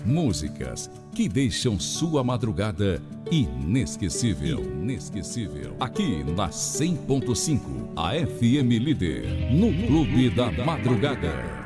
músicas que deixam sua madrugada inesquecível. Aqui na 100.5, a FM Líder, no Clube da Madrugada.